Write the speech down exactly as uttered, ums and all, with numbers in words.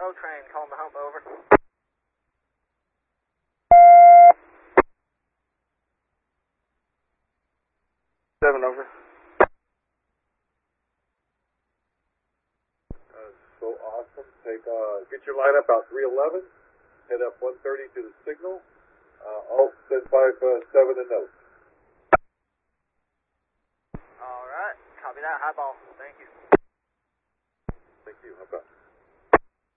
O-Train, calling the hump, over. Seven, over. Uh, so awesome. Take, uh, get your line up out three eleven. Head up one thirty to the signal. Uh, alt send five seven and note. Alright, copy that. High ball. Thank you. Thank you. How about?